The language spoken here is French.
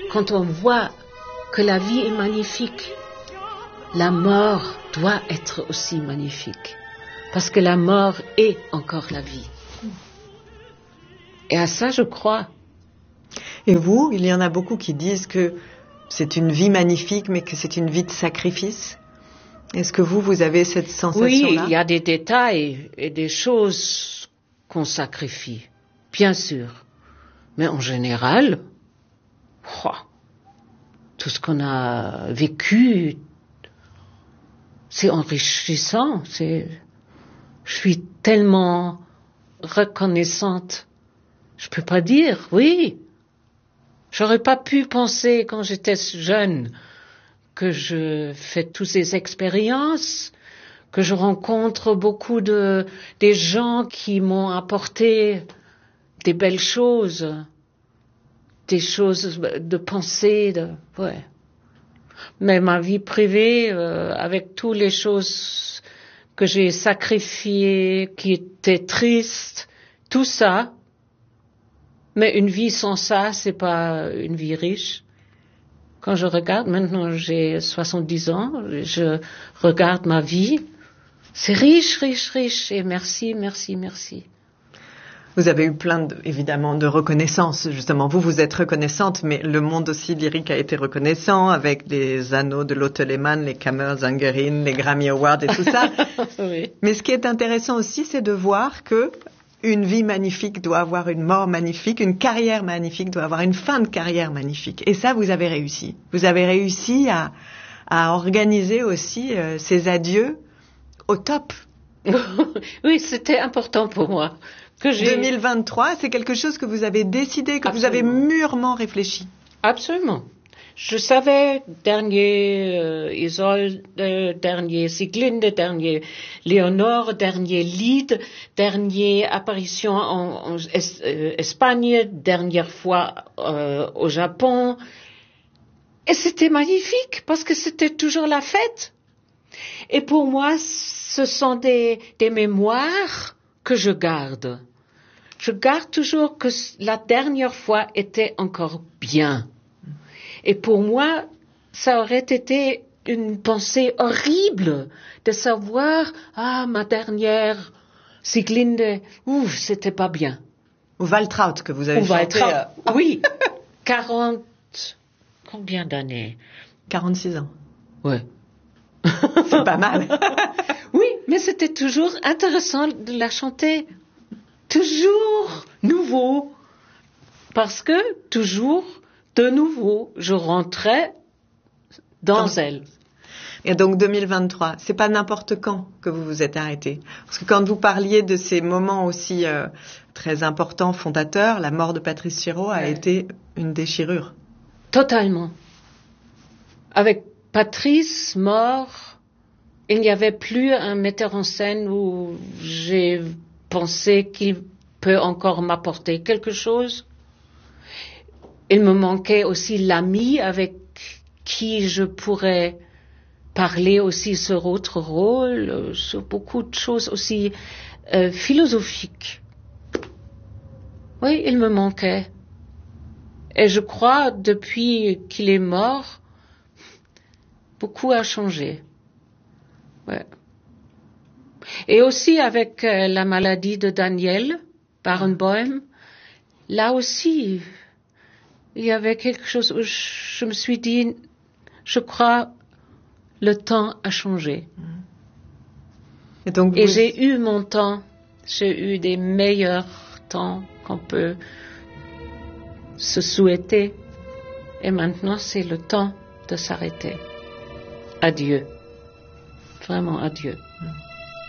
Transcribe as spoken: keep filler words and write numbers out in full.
quand on voit que la vie est magnifique, la mort doit être aussi magnifique. Parce que la mort est encore la vie. Et à ça, je crois. Et vous, il y en a beaucoup qui disent que c'est une vie magnifique, mais que c'est une vie de sacrifice. Est-ce que vous, vous avez cette sensation-là? Oui, il y a des détails et des choses qu'on sacrifie, bien sûr. Mais en général, oh, tout ce qu'on a vécu, c'est enrichissant. C'est, je suis tellement reconnaissante. Je peux pas dire, oui. J'aurais pas pu penser quand j'étais jeune que je fais toutes ces expériences, que je rencontre beaucoup de des gens qui m'ont apporté des belles choses, des choses de pensée, de ouais. Mais ma vie privée, euh, avec toutes les choses que j'ai sacrifiées, qui étaient tristes, tout ça. Mais une vie sans ça, c'est pas une vie riche. Quand je regarde, maintenant j'ai soixante-dix ans, je regarde ma vie, c'est riche, riche, riche, et merci, merci, merci. Vous avez eu plein, de, évidemment, de reconnaissance, justement. Vous, vous êtes reconnaissante, mais le monde aussi lyrique a été reconnaissant, avec les anneaux de Lotte Lehmann, les Kammersangerin, les Grammy Awards et tout ça. Oui. Mais ce qui est intéressant aussi, c'est de voir que une vie magnifique doit avoir une mort magnifique, une carrière magnifique doit avoir une fin de carrière magnifique. Et ça, vous avez réussi. Vous avez réussi à, à organiser aussi euh, ces adieux au top. Oui, c'était important pour moi. Que j'ai... deux mille vingt-trois, c'est quelque chose que vous avez décidé, que Absolument. Vous avez mûrement réfléchi. Absolument. Je savais, dernier euh, Isolde, euh, dernier Sieglinde, dernier Léonore, dernier Lied, dernière apparition en, en es, euh, Espagne, dernière fois euh, au Japon. Et c'était magnifique parce que c'était toujours la fête. Et pour moi, ce sont des, des mémoires que je garde. Je garde toujours que la dernière fois était encore bien. Et pour moi, ça aurait été une pensée horrible de savoir, ah, ma dernière Sieglinde, ouf, c'était pas bien. Ou Waltraud, que vous avez Ou chanté. Waltraud, euh... oui, quarante, combien d'années? quarante-six ans. Ouais. C'est pas mal. Oui, mais c'était toujours intéressant de la chanter. Toujours nouveau. Parce que, toujours, de nouveau, je rentrais dans Comme... elle. Et donc deux mille vingt-trois, c'est pas n'importe quand que vous vous êtes arrêté. Parce que quand vous parliez de ces moments aussi euh, très importants, fondateurs, la mort de Patrice Chéreau a ouais. été une déchirure. Totalement. Avec Patrice mort, il n'y avait plus un metteur en scène où j'ai pensé qu'il peut encore m'apporter quelque chose. Il me manquait aussi l'ami avec qui je pourrais parler aussi sur autre rôle, sur beaucoup de choses aussi euh, philosophiques. Oui, il me manquait. Et je crois, depuis qu'il est mort, beaucoup a changé. Ouais. Et aussi avec euh, la maladie de Daniel Barenboim, là aussi, il y avait quelque chose où je me suis dit, je crois, le temps a changé. Et, donc Et vous... j'ai eu mon temps, j'ai eu des meilleurs temps qu'on peut se souhaiter. Et maintenant, c'est le temps de s'arrêter. Adieu. Vraiment adieu.